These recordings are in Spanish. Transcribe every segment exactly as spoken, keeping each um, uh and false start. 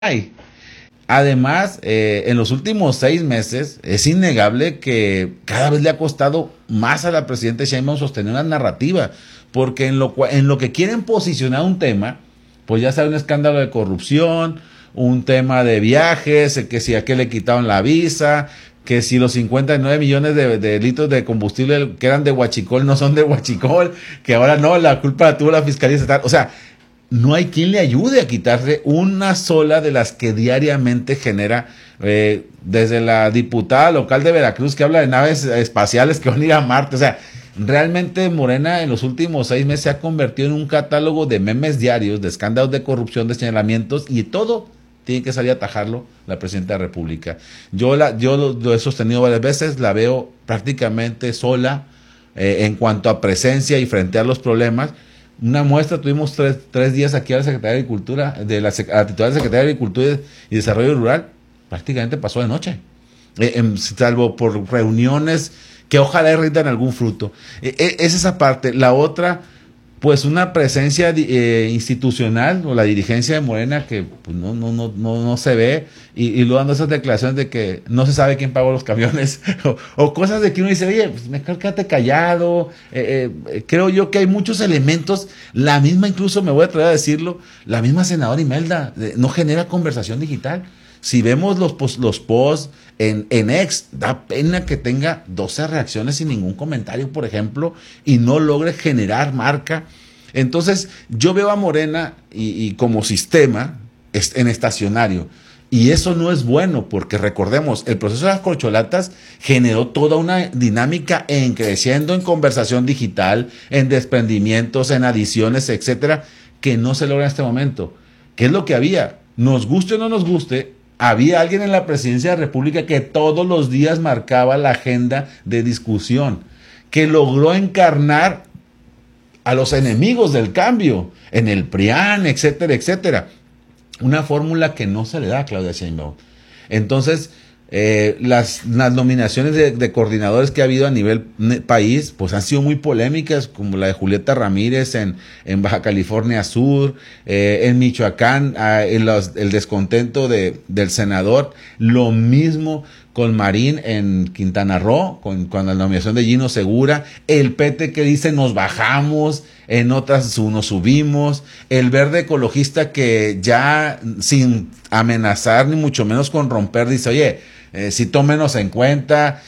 hay. Además, eh, en los últimos seis meses es innegable que cada vez le ha costado más a la presidenta Sheinbaum sostener una narrativa, porque en lo, en lo que quieren posicionar un tema, pues ya sabe, un escándalo de corrupción, un tema de viajes, que si a qué le quitaron la visa, que si los cincuenta y nueve millones de, de litros de combustible que eran de Huachicol no son de Huachicol, que ahora no, la culpa la tuvo la Fiscalía Estatal. O sea, no hay quien le ayude a quitarse una sola de las que diariamente genera, eh, desde la diputada local de Veracruz que habla de naves espaciales que van a ir a Marte. O sea, realmente Morena en los últimos seis meses se ha convertido en un catálogo de memes diarios, de escándalos de corrupción, de señalamientos, y todo tiene que salir a atajarlo la presidenta de la República. Yo, la, yo lo, lo he sostenido varias veces, la veo prácticamente sola eh, en cuanto a presencia y frente a los problemas. Una muestra, tuvimos tres, tres días aquí a la Secretaría de Agricultura, de la, a la titular de Secretaría de Agricultura y Desarrollo Rural, prácticamente pasó de noche, eh, en, salvo por reuniones que ojalá rindan algún fruto. Eh, eh, es esa parte. La otra, pues una presencia eh, institucional o la dirigencia de Morena que pues, no, no, no, no, no se ve, y, y luego dando esas declaraciones de que no se sabe quién pagó los camiones o, o cosas de que uno dice, oye, pues mejor quédate callado. Eh, eh, creo yo que hay muchos elementos, la misma, incluso me voy a atrever a decirlo, la misma senadora Imelda eh, no genera conversación digital. Si vemos los posts los posts en, en X, da pena que tenga doce reacciones sin ningún comentario, por ejemplo, y no logre generar marca. Entonces, yo veo a Morena y, y como sistema es, en estacionario. Y eso no es bueno, porque recordemos, el proceso de las corcholatas generó toda una dinámica en creciendo, en conversación digital, en desprendimientos, en adiciones, etcétera, que no se logra en este momento. ¿Qué es lo que había? Nos guste o no nos guste, había alguien en la presidencia de la República que todos los días marcaba la agenda de discusión, que logró encarnar a los enemigos del cambio, en el PRIAN, etcétera, etcétera. Una fórmula que no se le da a Claudia Sheinbaum. Entonces, eh, las, las nominaciones de, de coordinadores que ha habido a nivel país, pues han sido muy polémicas, como la de Julieta Ramírez en, en Baja California Sur, eh, en Michoacán, eh, en los, el descontento de, del senador, lo mismo con Marín en Quintana Roo, con, con la nominación de Gino Segura, el P T que dice nos bajamos, en otras nos subimos, el Verde Ecologista que ya sin amenazar ni mucho menos con romper dice, oye, eh, si tómenos en cuenta.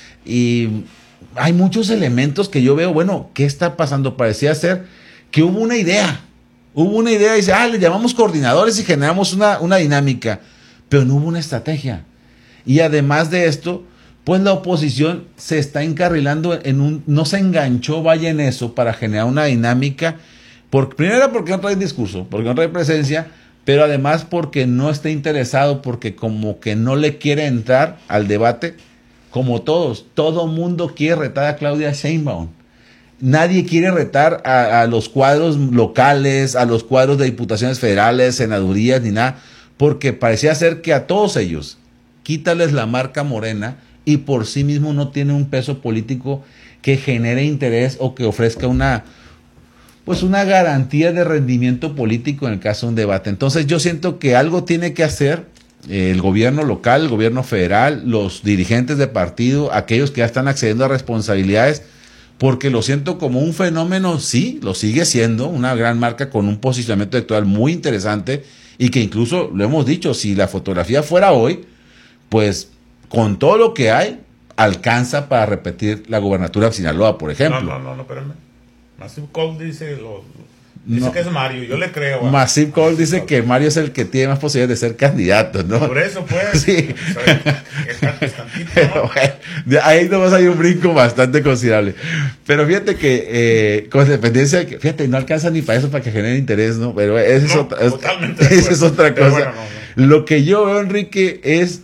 Y hay muchos elementos que yo veo, bueno, ¿qué está pasando? Parecía ser que hubo una idea, hubo una idea y dice, ah, le llamamos coordinadores y generamos una, una dinámica, pero no hubo una estrategia. Y además de esto, pues la oposición se está encarrilando en un, no se enganchó, vaya en eso, para generar una dinámica, por, primero porque no trae discurso, porque no trae presencia, pero además porque no está interesado, porque como que no le quiere entrar al debate, como todos, todo mundo quiere retar a Claudia Sheinbaum. Nadie quiere retar a, a los cuadros locales, a los cuadros de diputaciones federales, senadurías, ni nada, porque parecía ser que a todos ellos, quítales la marca Morena y por sí mismo no tiene un peso político que genere interés o que ofrezca una, pues una garantía de rendimiento político en el caso de un debate. Entonces yo siento que algo tiene que hacer eh, el gobierno local, el gobierno federal, los dirigentes de partido, aquellos que ya están accediendo a responsabilidades, porque lo siento como un fenómeno, sí, lo sigue siendo, una gran marca con un posicionamiento electoral muy interesante y que incluso, lo hemos dicho, si la fotografía fuera hoy, pues con todo lo que hay, alcanza para repetir la gobernatura de Sinaloa, por ejemplo. No, no, no, no, espérame. Massive Call dice, lo, dice no. que es Mario, yo le creo. Massive Call dice Call. que Mario es el que tiene más posibilidades de ser candidato, ¿no? Por eso, pues. Sí. O sea, es, es tantito, ¿no? Bueno, ahí nomás hay un brinco bastante considerable. Pero fíjate que eh, con dependencia, fíjate, no alcanza ni para eso, para que genere interés, ¿no? Pero esa es, no, otra, es, esa es otra cosa. Bueno, no, no. Lo que yo veo, Enrique, es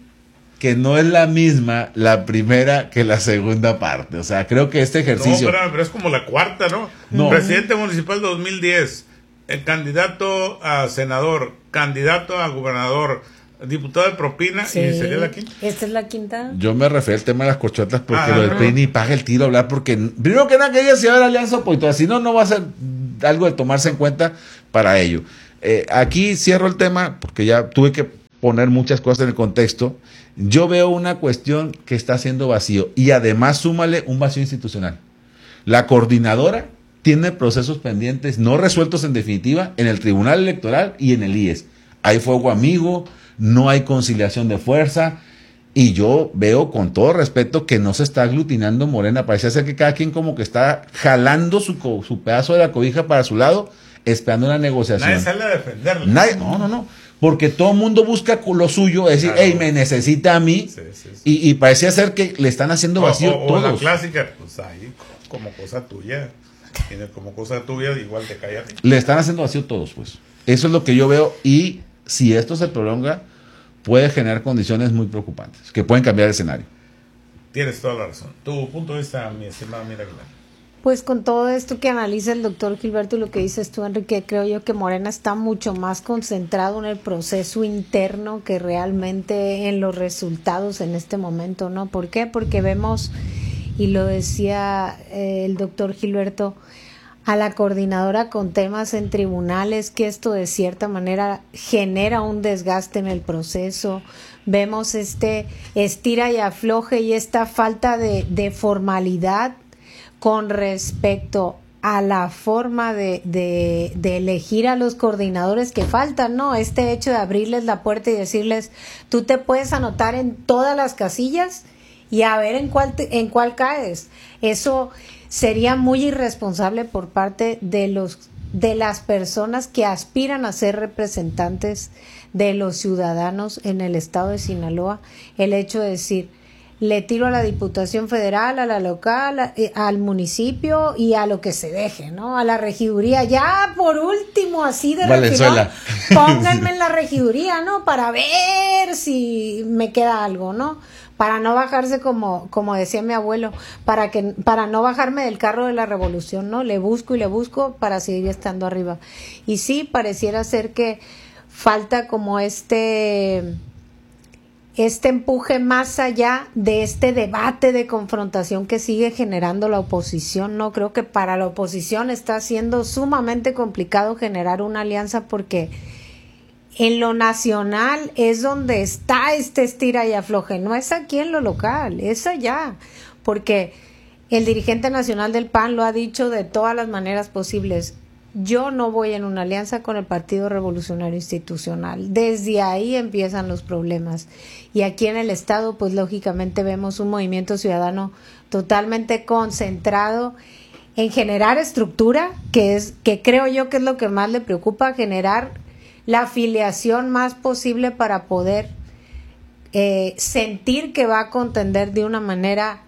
que no es la misma la primera que la segunda parte. O sea, creo que este ejercicio... No, pero, pero es como la cuarta, ¿no? no. Presidente municipal dos mil diez, el candidato a senador, candidato a gobernador, diputado de propina, sí. ¿Y sería la quinta? ¿Esta es la quinta? Yo me refiero al tema de las corchotas porque ah, lo del no. P R I ni paga el tiro a hablar porque, primero que nada, que ella se va a la alianza opositora, si no, no va a ser algo de tomarse en cuenta para ello. Eh, aquí cierro el tema porque ya tuve que poner muchas cosas en el contexto, yo veo una cuestión que está haciendo vacío y además súmale un vacío institucional. La coordinadora tiene procesos pendientes no resueltos en definitiva en el Tribunal Electoral y en el I E S. Hay fuego amigo, no hay conciliación de fuerza y yo veo con todo respeto que no se está aglutinando Morena. Parece ser que cada quien como que está jalando su, su pedazo de la cobija para su lado, esperando una negociación. Nadie sale a defenderlo. Nadie, no, no, no. Porque todo el mundo busca lo suyo, es decir, claro, hey, me necesita a mí. Sí, sí, sí. Y, y parecía ser que le están haciendo vacío o, o, todos. O la clásica, pues ahí como cosa tuya. Tiene como cosa tuya, igual te cae a ti. Le están haciendo vacío todos, pues. Eso es lo que yo veo. Y si esto se prolonga, puede generar condiciones muy preocupantes, que pueden cambiar el escenario. Tienes toda la razón. Tu punto de vista, mi estimado Mira Aguilar. Pues con todo esto que analiza el doctor Gilberto y lo que dices tú, Enrique, creo yo que Morena está mucho más concentrado en el proceso interno que realmente en los resultados en este momento, ¿no? ¿Por qué? Porque vemos, y lo decía eh, el doctor Gilberto, a la coordinadora con temas en tribunales, que esto de cierta manera genera un desgaste en el proceso. Vemos este estira y afloje y esta falta de, de formalidad con respecto a la forma de, de, de elegir a los coordinadores que faltan, ¿no? Este hecho de abrirles la puerta y decirles, tú te puedes anotar en todas las casillas y a ver en cuál, te, en cuál caes. Eso sería muy irresponsable por parte de los de las personas que aspiran a ser representantes de los ciudadanos en el estado de Sinaloa, el hecho de decir, le tiro a la Diputación Federal, a la local, a, al municipio y a lo que se deje, ¿no? A la regiduría. Ya por último, así de Valenzuela. Refilón, pónganme en la regiduría, ¿no? Para ver si me queda algo, ¿no? Para no bajarse como, como decía mi abuelo, para que, para no bajarme del carro de la revolución, ¿no? Le busco y le busco para seguir estando arriba. Y sí, pareciera ser que falta como este... este empuje más allá de este debate de confrontación que sigue generando la oposición, ¿no? Creo que para la oposición está siendo sumamente complicado generar una alianza porque en lo nacional es donde está este estira y afloje, no es aquí en lo local, es allá, porque el dirigente nacional del P A N lo ha dicho de todas las maneras posibles. Yo no voy en una alianza con el Partido Revolucionario Institucional. Desde ahí empiezan los problemas. Y aquí en el estado, pues lógicamente vemos un movimiento ciudadano totalmente concentrado en generar estructura, que es, que creo yo que es lo que más le preocupa, generar la afiliación más posible para poder eh, sentir que va a contender de una manera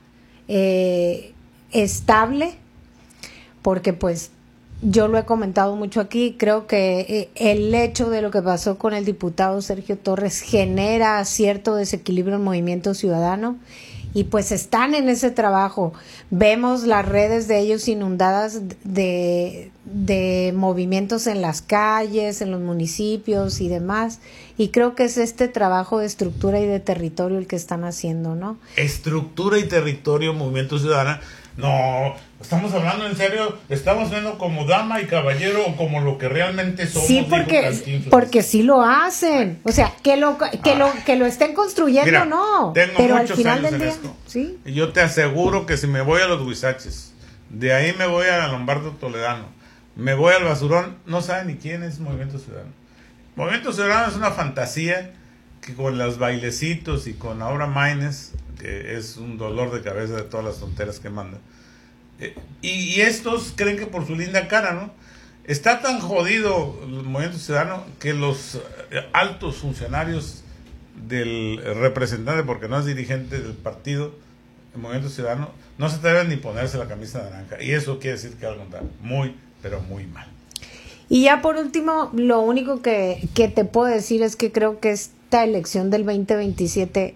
eh, estable, porque pues yo lo he comentado mucho aquí, creo que el hecho de lo que pasó con el diputado Sergio Torres genera cierto desequilibrio en el movimiento ciudadano y pues están en ese trabajo. Vemos las redes de ellos inundadas de, de movimientos en las calles, en los municipios y demás, y creo que es este trabajo de estructura y de territorio el que están haciendo, ¿no? Estructura y territorio, movimiento ciudadano. No, estamos hablando en serio, estamos viendo como dama y caballero o como lo que realmente somos. Sí, porque, porque sí lo hacen. O sea, que lo que, ah. lo, que lo estén construyendo, Mira, no. Tengo pero muchos al final años del en día, esto. ¿sí? Y yo te aseguro que si me voy a los Huizaches, de ahí me voy a Lombardo Toledano, me voy al Basurón, no saben ni quién es Movimiento Ciudadano. Movimiento Ciudadano es una fantasía que con los bailecitos y con Aura Maines, que es un dolor de cabeza de todas las tonteras que manda. Eh, y, y estos creen que por su linda cara, ¿no? Está tan jodido el Movimiento Ciudadano que los eh, altos funcionarios del representante, porque no es dirigente del partido, el Movimiento Ciudadano, no se atreven ni ponerse la camisa naranja. Y eso quiere decir que algo está muy, pero muy mal. Y ya por último, lo único que, que te puedo decir es que creo que esta elección del veinte veintisiete,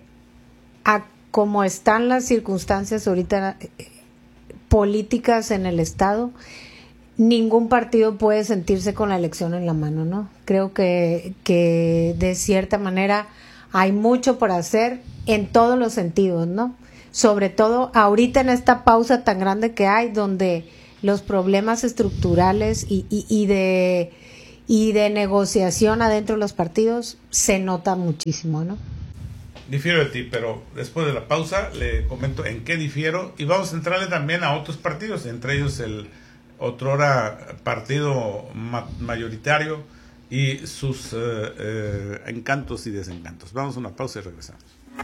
a como están las circunstancias ahorita eh, políticas en el estado, ningún partido puede sentirse con la elección en la mano, ¿no? Creo que, que de cierta manera hay mucho por hacer en todos los sentidos, ¿no? Sobre todo ahorita en esta pausa tan grande que hay, donde los problemas estructurales y, y, y de y de negociación adentro de los partidos se nota muchísimo, ¿no? Difiero de ti, pero después de la pausa le comento en qué difiero y vamos a entrarle también a otros partidos, entre ellos el otrora partido ma mayoritario y sus eh, eh, encantos y desencantos. Vamos a una pausa y regresamos.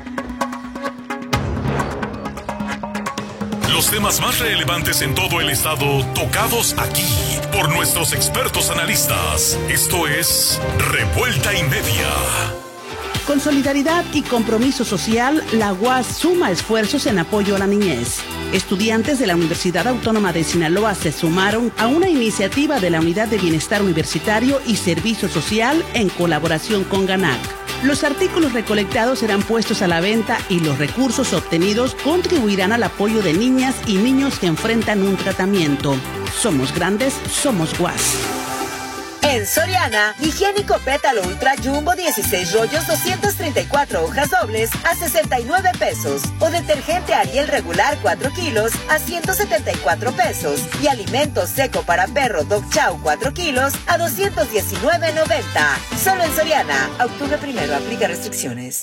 Los temas más relevantes en todo el estado tocados aquí por nuestros expertos analistas. Esto es Revuelta y Media. Con solidaridad y compromiso social, la U A S suma esfuerzos en apoyo a la niñez. Estudiantes de la Universidad Autónoma de Sinaloa se sumaron a una iniciativa de la Unidad de Bienestar Universitario y Servicio Social en colaboración con GANAC. Los artículos recolectados serán puestos a la venta y los recursos obtenidos contribuirán al apoyo de niñas y niños que enfrentan un tratamiento. Somos grandes, somos U A S. En Soriana, higiénico pétalo ultra jumbo dieciséis rollos doscientas treinta y cuatro hojas dobles a sesenta y nueve pesos. O detergente Ariel regular cuatro kilos a ciento setenta y cuatro pesos. Y alimento seco para perro Dog Chow cuatro kilos a doscientos diecinueve noventa. Solo en Soriana. Octubre primero, aplica restricciones.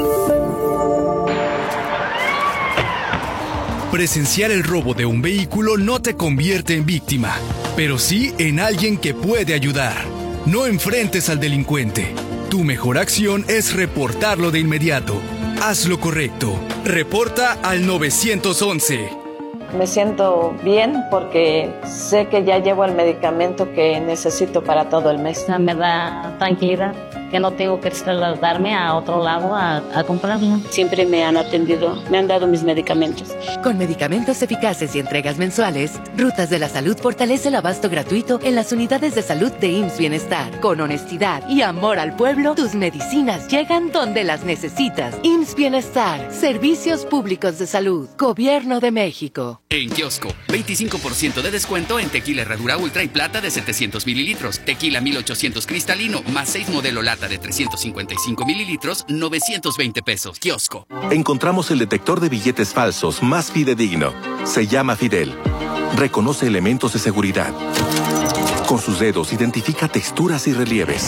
Presenciar el robo de un vehículo no te convierte en víctima, pero sí en alguien que puede ayudar. No enfrentes al delincuente. Tu mejor acción es reportarlo de inmediato. Haz lo correcto. Reporta al nueve once. Me siento bien porque sé que ya llevo el medicamento que necesito para todo el mes. Me da tranquilidad que no tengo que trasladarme a otro lado a, a comprarlo. Siempre me han atendido, me han dado mis medicamentos. Con medicamentos eficaces y entregas mensuales, Rutas de la Salud fortalece el abasto gratuito en las unidades de salud de I M S S Bienestar. Con honestidad y amor al pueblo, tus medicinas llegan donde las necesitas. I M S S Bienestar, Servicios Públicos de Salud, Gobierno de México. En Kiosco, veinticinco por ciento de descuento en tequila Herradura Ultra y Plata de setecientos mililitros, tequila mil ochocientos cristalino, más seis modelo lata de trescientos cincuenta y cinco mililitros, novecientos veinte pesos. Kiosco. Encontramos el detector de billetes falsos más fidedigno. Se llama Fidel. Reconoce elementos de seguridad. Con sus dedos identifica texturas y relieves.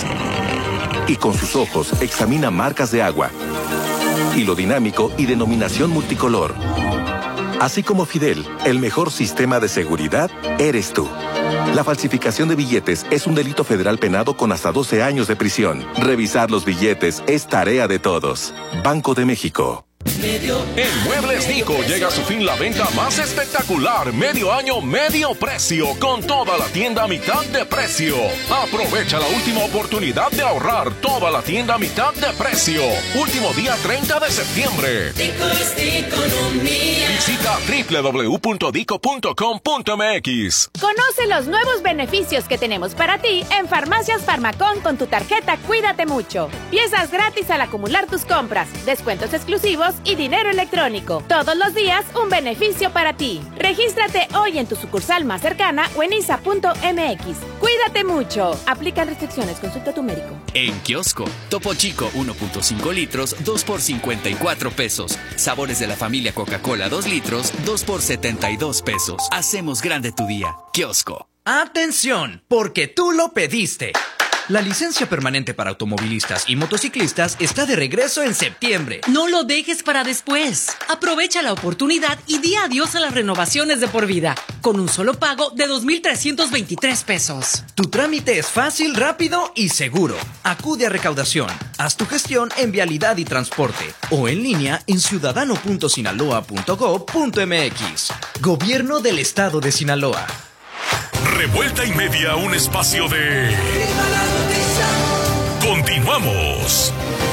Y con sus ojos examina marcas de agua. Hilo dinámico y denominación multicolor. Así como Fidel, el mejor sistema de seguridad eres tú. La falsificación de billetes es un delito federal penado con hasta doce años de prisión. Revisar los billetes es tarea de todos. Banco de México. En Muebles Nico llega a su fin la venta más espectacular, medio año, medio precio, con toda la tienda a mitad de precio. Aprovecha la última oportunidad de ahorrar, toda la tienda a mitad de precio. Último día treinta de septiembre. Dico es economía. Visita doble u doble u doble u punto dico punto com punto m x. Conoce los nuevos beneficios que tenemos para ti en Farmacias Farmacón con tu tarjeta Cuídate Mucho. Piezas gratis al acumular tus compras, descuentos exclusivos y dinero electrónico. Todos los días un beneficio para ti. Regístrate hoy en tu sucursal más cercana o en I S A punto m x. Cuídate mucho. Aplican restricciones. Consulta a tu médico. En Kiosco, Topo Chico uno punto cinco litros, dos por cincuenta y cuatro pesos. Sabores de la familia Coca-Cola dos litros, dos por setenta y dos pesos. Hacemos grande tu día. Kiosco. ¡Atención! Porque tú lo pediste. La licencia permanente para automovilistas y motociclistas está de regreso en septiembre. No lo dejes para después. Aprovecha la oportunidad y di adiós a las renovaciones de por vida, con un solo pago de dos mil trescientos veintitrés pesos. Tu trámite es fácil, rápido y seguro. Acude a recaudación. Haz tu gestión en Vialidad y Transporte o en línea en ciudadano punto sinaloa punto gob punto m x. Gobierno del Estado de Sinaloa. Revuelta y Media, un espacio de... Continuamos.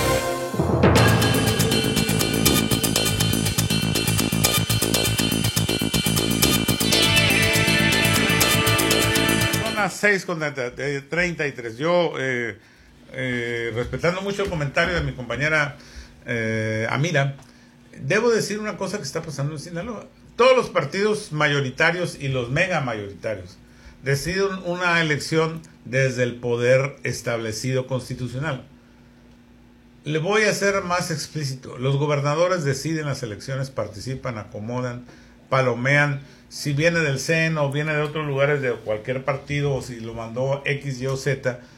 Son las seis con treinta y tres. Yo, eh, eh, respetando mucho el comentario de mi compañera eh, Amira, debo decir una cosa que está pasando en Sinaloa. Todos los partidos mayoritarios y los mega mayoritarios deciden una elección desde el poder establecido constitucional. Le voy a ser más explícito. Los gobernadores deciden las elecciones, participan, acomodan, palomean. Si viene del C E N o viene de otros lugares de cualquier partido o si lo mandó X, Y o Z,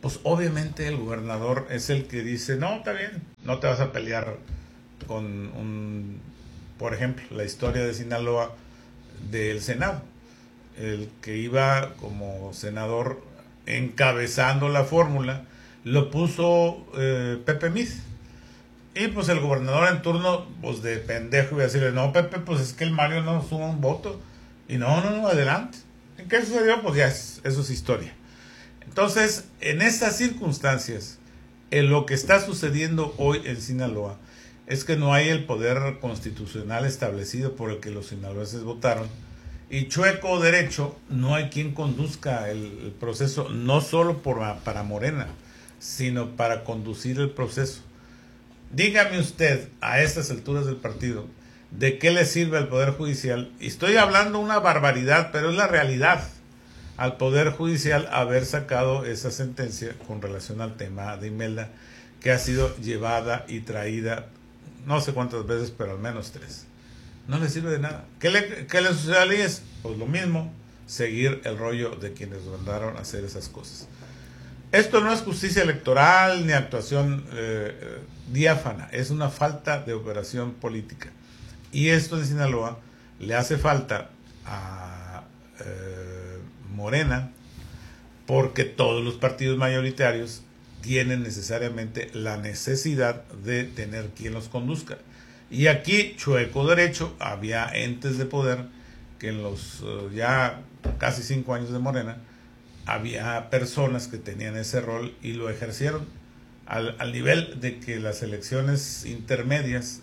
pues obviamente el gobernador es el que dice, no, está bien, no te vas a pelear con un, por ejemplo, la historia de Sinaloa del Senado, el que iba como senador encabezando la fórmula, lo puso eh, Pepe Mis. Y pues el gobernador en turno, pues de pendejo, iba a decirle, no, Pepe, pues es que el Mario no suma un voto. Y no, no, no, adelante. ¿En qué sucedió? Pues ya, es, eso es historia. Entonces, en estas circunstancias, en lo que está sucediendo hoy en Sinaloa, es que no hay el poder constitucional establecido por el que los sinaloenses votaron. Y chueco o derecho, no hay quien conduzca el, el proceso, no solo por, para Morena, sino para conducir el proceso. Dígame usted, a estas alturas del partido, ¿de qué le sirve al Poder Judicial? Y estoy hablando una barbaridad, pero es la realidad. Al Poder Judicial haber sacado esa sentencia con relación al tema de Imelda, que ha sido llevada y traída no sé cuántas veces, pero al menos tres. No le sirve de nada. ¿Qué le, qué le sucede a Líes? Pues lo mismo, seguir el rollo de quienes mandaron a hacer esas cosas. Esto no es justicia electoral ni actuación eh, diáfana, es una falta de operación política. Y esto en Sinaloa le hace falta a eh, Morena, porque todos los partidos mayoritarios tienen necesariamente la necesidad de tener quien los conduzca. Y aquí, chueco derecho, había entes de poder que en los uh, ya casi cinco años de Morena, había personas que tenían ese rol y lo ejercieron al, al nivel de que las elecciones intermedias,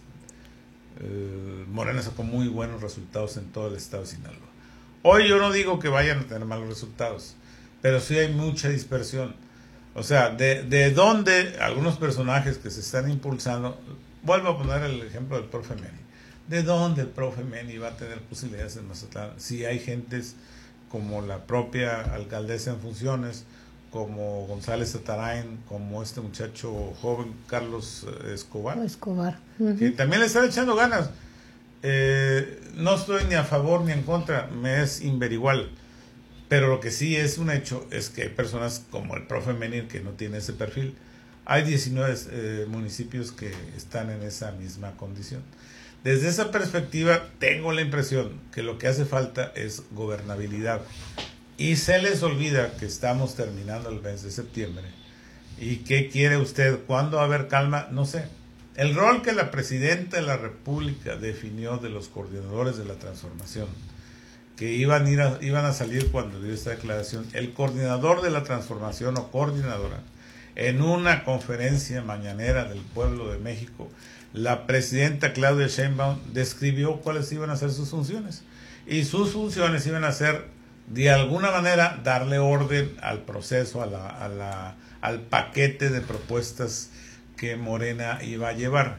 eh, Morena sacó muy buenos resultados en todo el estado de Sinaloa. Hoy yo no digo que vayan a tener malos resultados, pero sí hay mucha dispersión. O sea, de, de dónde algunos personajes que se están impulsando, vuelvo a poner el ejemplo del profe Meni, ¿de dónde el profe Meni va a tener posibilidades en Mazatlán? Si hay gentes como la propia alcaldesa en funciones, como González Atarain, como este muchacho joven Carlos Escobar, Escobar. Uh-huh. que también le están echando ganas. Eh, no estoy ni a favor ni en contra, me es inverigual, pero lo que sí es un hecho es que hay personas como el profe Menir que no tiene ese perfil. Hay diecinueve eh, municipios que están en esa misma condición. Desde esa perspectiva tengo la impresión que lo que hace falta es gobernabilidad. Y se les olvida que estamos terminando el mes de septiembre. ¿Y qué quiere usted? ¿Cuándo va a haber calma? No sé. El rol que la Presidenta de la República definió de los coordinadores de la transformación, que iban a, ir a, iban a salir cuando dio esta declaración, el coordinador de la transformación o coordinadora, en una conferencia mañanera del pueblo de México, la presidenta Claudia Sheinbaum describió cuáles iban a ser sus funciones. Y sus funciones iban a ser, de alguna manera, darle orden al proceso, a la, a la, al paquete de propuestas que Morena iba a llevar.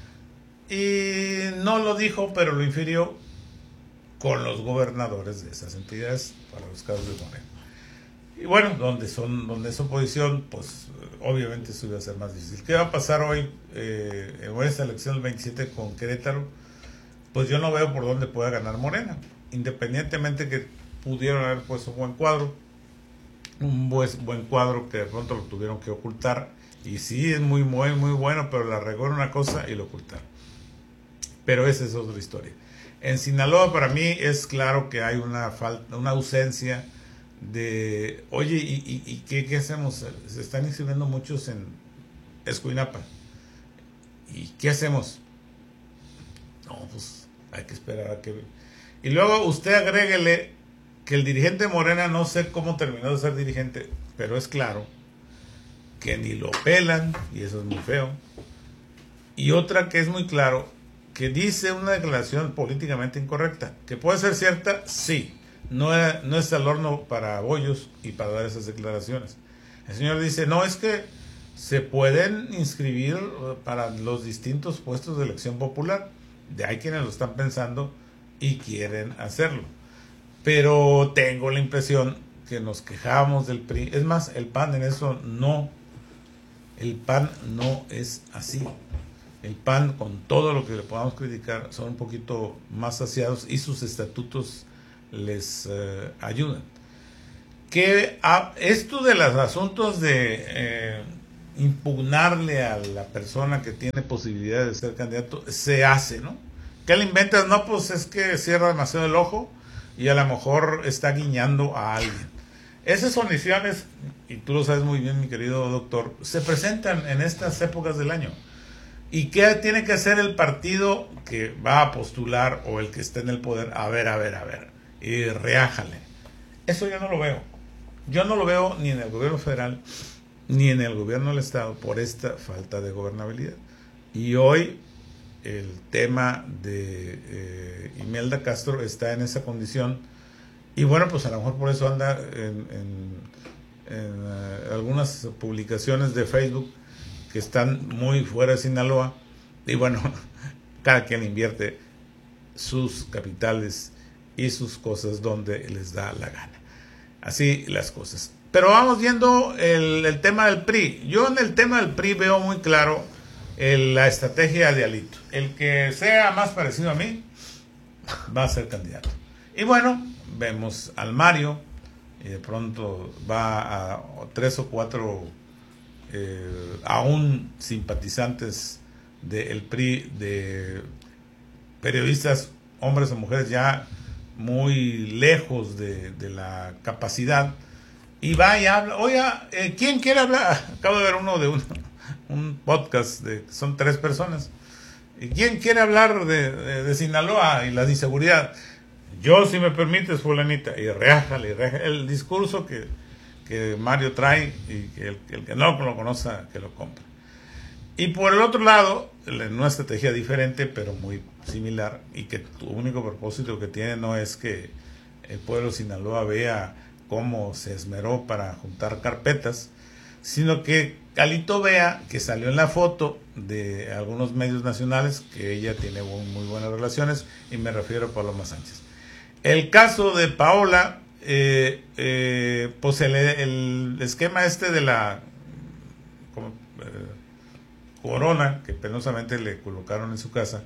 Y no lo dijo, pero lo infirió con los gobernadores de esas entidades para los casos de Morena. Y bueno, donde son donde es oposición, pues obviamente eso iba a ser más difícil. ¿Qué va a pasar hoy eh, en esta elección del veintisiete con Querétaro? Pues yo no veo por dónde pueda ganar Morena, independientemente que pudieron haber puesto un buen cuadro, un buen, buen cuadro que de pronto lo tuvieron que ocultar, y sí es muy, muy, muy bueno, pero la regó en una cosa y lo ocultaron. Pero esa es otra historia. En Sinaloa para mí es claro que hay una falta, una ausencia de, oye, ¿y, y, y qué, qué hacemos? Se están inscribiendo muchos en Escuinapa. ¿Y qué hacemos? No, pues hay que esperar a que... Y luego usted agréguele que el dirigente Morena, no sé cómo terminó de ser dirigente, pero es claro que ni lo pelan, y eso es muy feo. Y otra que es muy claro, que dice una declaración políticamente incorrecta, que puede ser cierta, sí. No es, no es al horno para bollos y para dar esas declaraciones. El señor dice, no, es que se pueden inscribir para los distintos puestos de elección popular. De hay quienes lo están pensando y quieren hacerlo. Pero tengo la impresión que nos quejamos del P R I. Es más, el P A N en eso no. El P A N no es así. El P A N, con todo lo que le podamos criticar, son un poquito más saciados y sus estatutos les eh, ayudan. que a, esto de los asuntos de eh, impugnarle a la persona que tiene posibilidad de ser candidato, se hace, ¿no? ¿Qué le inventas? No, pues es que cierra demasiado el ojo y a lo mejor está guiñando a alguien. Esas omisiones, y tú lo sabes muy bien, mi querido doctor, se presentan en estas épocas del año. ¿Y qué tiene que hacer el partido que va a postular o el que esté en el poder? A ver, a ver, a ver, y reájale. Eso yo no lo veo. Yo no lo veo ni en el gobierno federal ni en el gobierno del estado por esta falta de gobernabilidad. Y hoy el tema de eh, Imelda Castro está en esa condición, y bueno, pues a lo mejor por eso anda en, en, en uh, algunas publicaciones de Facebook que están muy fuera de Sinaloa, y bueno, cada quien invierte sus capitales y sus cosas donde les da la gana. Así las cosas. Pero vamos viendo el, el tema del P R I. Yo en el tema del P R I veo muy claro el, la estrategia de Alito. El que sea más parecido a mí va a ser candidato. Y bueno, vemos al Mario, y de pronto va a tres o cuatro eh, aún simpatizantes del P R I, de periodistas, hombres o mujeres ya muy lejos de, de la capacidad, y va y habla. Oiga, eh, ¿quién quiere hablar? Acabo de ver uno de un, un podcast, de son tres personas. ¿Y quién quiere hablar de, de, de Sinaloa y la inseguridad? Yo, si me permites, fulanita. Y reájale, y reájale. El discurso que, que Mario trae, y que el, el que no lo conozca, que lo compre. Y por el otro lado, una estrategia diferente, pero muy similar, y que tu único propósito que tiene no es que el pueblo de Sinaloa vea cómo se esmeró para juntar carpetas, sino que Alito vea que salió en la foto de algunos medios nacionales que ella tiene muy buenas relaciones, y me refiero a Paloma Sánchez. El caso de Paola, eh, eh, pues el, el esquema este de la como, eh, corona que penosamente le colocaron en su casa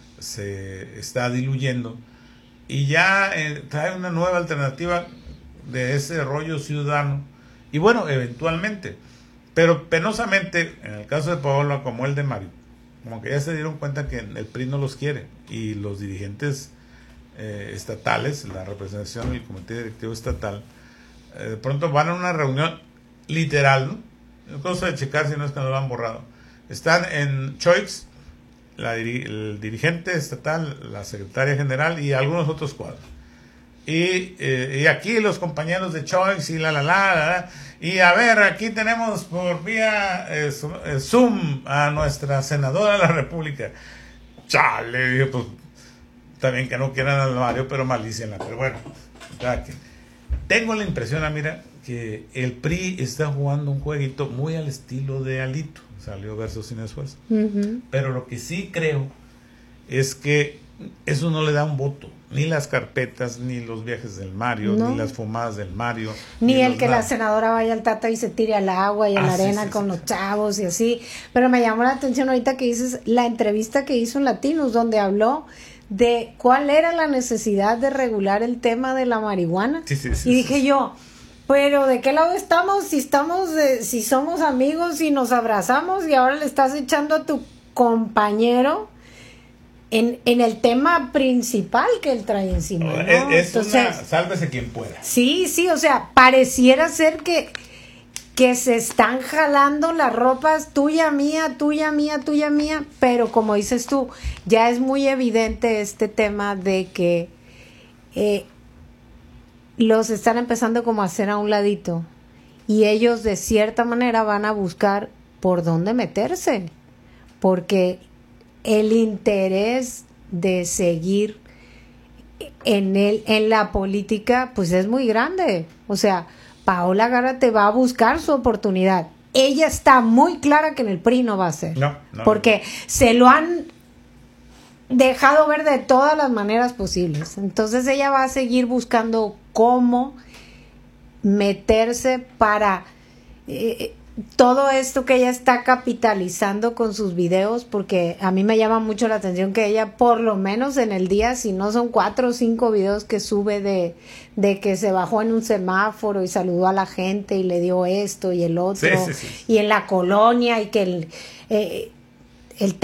se está diluyendo, y ya eh, trae una nueva alternativa de ese rollo ciudadano, y bueno, eventualmente, pero penosamente en el caso de Paola como el de Mario, como que ya se dieron cuenta que el P R I no los quiere, y los dirigentes eh, estatales, la representación del comité directivo estatal, eh, de pronto van a una reunión literal, ¿no? Cosa de checar si no es que no lo han borrado. Están en Choix, la, el dirigente estatal, la secretaria general y algunos otros cuadros. Y, eh, y aquí los compañeros de Choix y la la la, la, la y a ver, aquí tenemos por vía eh, Zoom a nuestra senadora de la República. Chale, dije, pues también que no quieran al Mario, pero malícienla. Pero bueno, ya que tengo la impresión, mira, que el P R I está jugando un jueguito muy al estilo de Alito. Salió versus sin esfuerzo. Uh-huh. Pero lo que sí creo es que eso no le da un voto. Ni las carpetas, ni los viajes del Mario, no. Ni las fumadas del Mario. Ni, ni el que nada. La senadora vaya al Tata y se tire al agua y a ah, la arena sí, sí, con sí. los chavos y así. Pero me llamó la atención ahorita que dices la entrevista que hizo en Latinos, donde habló de cuál era la necesidad de regular el tema de la marihuana. Sí, sí, sí, y dije sí. yo... Pero ¿de qué lado estamos? Si estamos, de, si somos amigos y nos abrazamos, y ahora le estás echando a tu compañero en, en el tema principal que él trae encima, ¿no? Es, es Entonces, una, sálvese quien pueda. Sí, sí, o sea, pareciera ser que, que se están jalando las ropas tuya, mía, tuya, mía, tuya, mía, pero como dices tú, ya es muy evidente este tema de que eh, los están empezando como a hacer a un ladito, y ellos de cierta manera van a buscar por dónde meterse, porque el interés de seguir en el, en la política pues es muy grande. O sea, Paola Gárate va a buscar su oportunidad. Ella está muy clara que en el P R I no va a ser, no, no, porque no. se lo han dejado ver de todas las maneras posibles. Entonces ella va a seguir buscando cómo meterse para eh, todo esto que ella está capitalizando con sus videos, porque a mí me llama mucho la atención que ella por lo menos en el día, si no son cuatro o cinco videos que sube de, de que se bajó en un semáforo y saludó a la gente y le dio esto y el otro, Sí, sí, sí. y en la colonia y que el, eh, el